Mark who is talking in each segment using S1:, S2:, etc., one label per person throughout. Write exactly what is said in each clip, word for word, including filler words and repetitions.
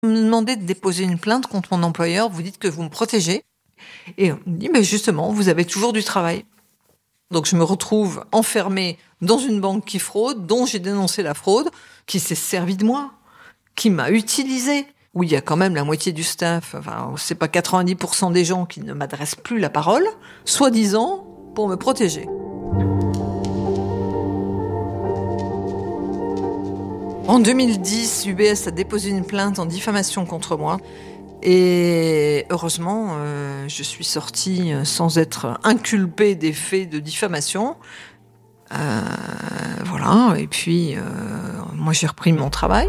S1: Vous me demandez de déposer une plainte contre mon employeur, vous dites que vous me protégez. Et on me dit, mais justement, vous avez toujours du travail. Donc je me retrouve enfermée dans une banque qui fraude, dont j'ai dénoncé la fraude, qui s'est servie de moi, qui m'a utilisée, où il y a quand même la moitié du staff, enfin c'est pas quatre-vingt-dix pour cent des gens qui ne m'adressent plus la parole, soi-disant pour me protéger. En deux mille dix, U B S a déposé une plainte en diffamation contre moi. Et heureusement, euh, je suis sortie sans être inculpée des faits de diffamation. Euh, voilà, et puis euh, moi j'ai repris mon travail.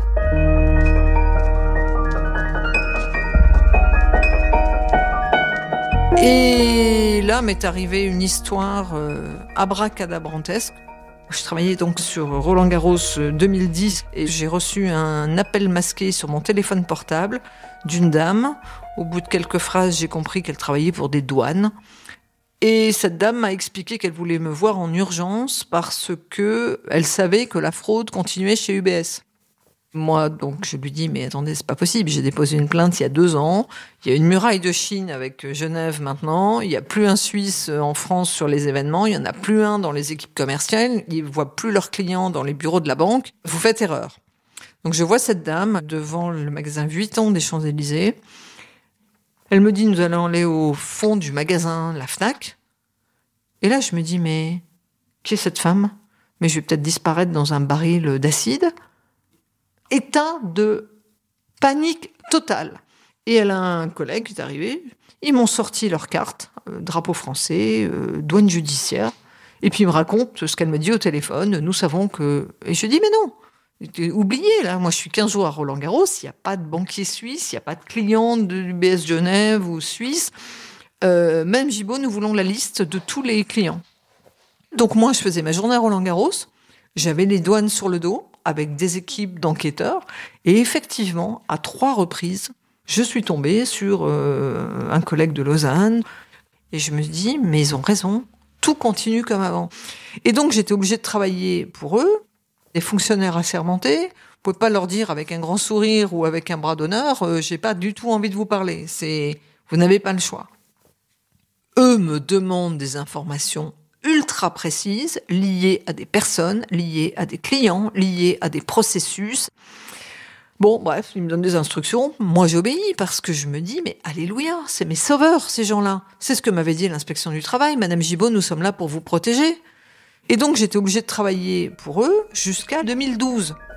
S1: Et là m'est arrivée une histoire euh, abracadabrantesque. Je travaillais donc sur Roland Garros deux mille dix et j'ai reçu un appel masqué sur mon téléphone portable d'une dame. Au bout de quelques phrases, j'ai compris qu'elle travaillait pour des douanes. Et cette dame m'a expliqué qu'elle voulait me voir en urgence parce que elle savait que la fraude continuait chez U B S. Moi, donc, je lui dis, mais attendez, c'est pas possible. J'ai déposé une plainte il y a deux ans. Il y a une muraille de Chine avec Genève maintenant. Il n'y a plus un Suisse en France sur les événements. Il n'y en a plus un dans les équipes commerciales. Ils ne voient plus leurs clients dans les bureaux de la banque. Vous faites erreur. Donc, je vois cette dame devant le magasin huit ans des Champs-Élysées. Elle me dit, nous allons aller au fond du magasin, la Fnac. Et là, je me dis, mais qui est cette femme? Mais je vais peut-être disparaître dans un baril d'acide. État de panique totale. Et elle a un collègue qui est arrivé, ils m'ont sorti leur carte, euh, drapeau français, euh, douane judiciaire, et puis ils me racontent ce qu'elle me dit au téléphone, nous savons que... Et je dis, mais non, oubliez, là, moi je suis quinze jours à Roland-Garros, il n'y a pas de banquier suisse, il n'y a pas de client de l'U B S Genève ou Suisse, euh, même Gibaud, nous voulons la liste de tous les clients. Donc moi je faisais ma journée à Roland-Garros, j'avais les douanes sur le dos, avec des équipes d'enquêteurs. Et effectivement, à trois reprises, je suis tombée sur euh, un collègue de Lausanne. Et je me dis, mais ils ont raison, tout continue comme avant. Et donc, j'étais obligée de travailler pour eux, des fonctionnaires assermentés. Vous pouvez pas leur dire avec un grand sourire ou avec un bras d'honneur, euh, j'ai pas du tout envie de vous parler. C'est, vous n'avez pas le choix. Eux me demandent des informations ultra précises, liées à des personnes, liées à des clients, liées à des processus. Bon, bref, ils me donnent des instructions. Moi, j'obéis parce que je me dis, mais alléluia, c'est mes sauveurs, ces gens-là. C'est ce que m'avait dit l'inspection du travail. Madame Gibaud, nous sommes là pour vous protéger. Et donc, j'étais obligée de travailler pour eux jusqu'à deux mille douze.